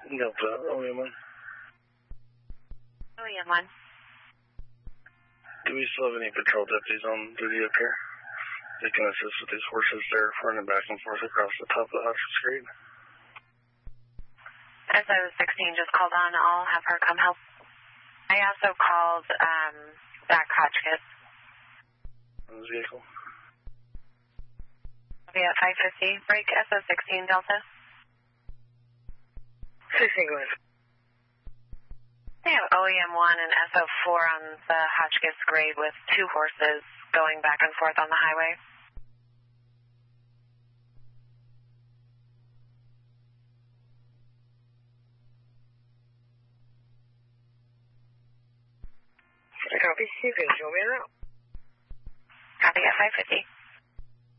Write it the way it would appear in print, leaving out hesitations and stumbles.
Delta, OEM1. OEM1. Do we still have any patrol deputies on duty up here? They can assist with these horses. They're running back and forth across the top of the Hotchkiss grade. SO16 just called on. I'll have her come help. I also called back Hotchkiss. On this vehicle. I'll be at 550. Break SO16 Delta. 16, go ahead. They have OEM1 and SO4 on the Hotchkiss grade with 2 horses going back and forth on the highway. Copy. You can show me around. Copy at 550.